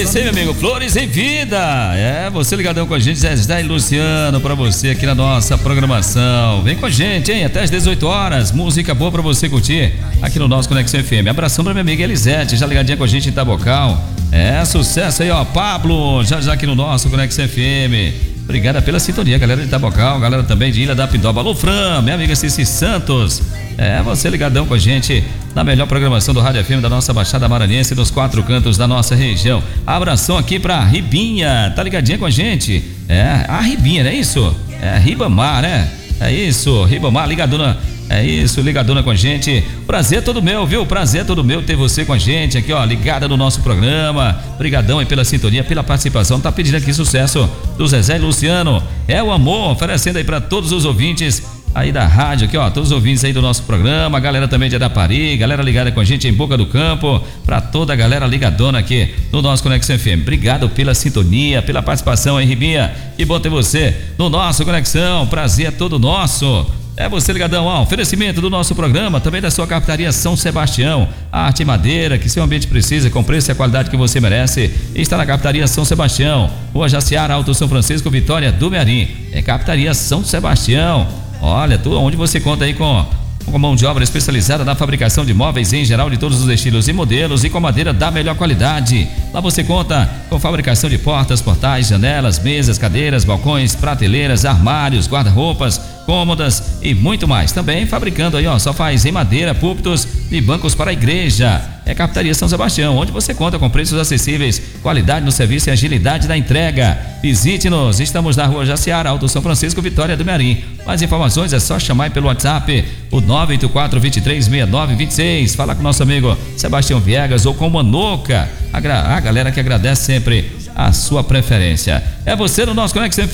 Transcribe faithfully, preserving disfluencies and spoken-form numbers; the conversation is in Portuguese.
isso aí, meu amigo. Flores em Vida. É, você ligadão com a gente, Zé e Luciano, pra você aqui na nossa programação. Vem com a gente, hein? Até às dezoito horas. Música boa pra você curtir aqui no nosso Conexão F M. Abração pra minha amiga Elisete, já ligadinha com a gente em Tabocal. É, sucesso aí, ó. Pablo, já já aqui no nosso Conexão F M. Obrigada pela sintonia, galera de Tabocal, galera também de Ilha da Pindoba. Alô, Fran, minha amiga Cici Santos. É, você ligadão com a gente na melhor programação do Rádio F M da nossa Baixada Maranhense, nos quatro cantos da nossa região. Abração aqui pra Ribinha, tá ligadinha com a gente? É, a Ribinha, não é isso? É, Ribamar, né? É isso, Ribamar, ligadona. É isso, ligadona com a gente. Prazer é todo meu, viu? Prazer é todo meu ter você com a gente aqui, ó, ligada no nosso programa. Obrigadão aí pela sintonia, pela participação. Tá pedindo aqui sucesso do Zezé e Luciano. É o amor, oferecendo aí para todos os ouvintes aí da rádio, aqui, ó, todos os ouvintes aí do nosso programa, a galera também de Arapari, galera ligada com a gente em Boca do Campo, pra toda a galera ligadona aqui no nosso Conexão F M. Obrigado pela sintonia, pela participação aí, Ribinha. Que bom ter você no nosso Conexão. Prazer é todo nosso. É você ligadão, ó, oferecimento do nosso programa, também da sua Carpintaria São Sebastião, arte e madeira que seu ambiente precisa, com preço e a qualidade que você merece, está na Carpintaria São Sebastião, Rua Jaciara, Alto São Francisco, Vitória do Mearim. É Carpintaria São Sebastião. Olha, tu, onde você conta aí com, com mão de obra especializada na fabricação de móveis em geral de todos os estilos e modelos e com madeira da melhor qualidade. Lá você conta com fabricação de portas, portais, janelas, mesas, cadeiras, balcões, prateleiras, armários, guarda-roupas, cômodas e muito mais. Também fabricando aí, ó, sofás em madeira, púlpitos e bancos para a igreja. É Carpintaria São Sebastião, onde você conta com preços acessíveis, qualidade no serviço e agilidade da entrega. Visite-nos, estamos na Rua Jaciara, Alto São Francisco, Vitória do Mearim. Mais informações é só chamar pelo WhatsApp, o nove oito quatro, dois três, seis nove dois seis. Fala com nosso amigo Sebastião Viegas ou com o Manoca. A, a galera que agradece sempre a sua preferência. É você no nosso Conexão